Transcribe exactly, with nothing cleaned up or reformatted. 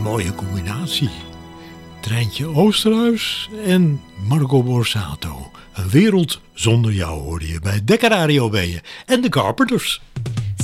mooie combinatie. Treintje Oosterhuis en Marco Borsato. Een wereld zonder jou hoorde je bij Dekka Radio ben je en de Carpenters.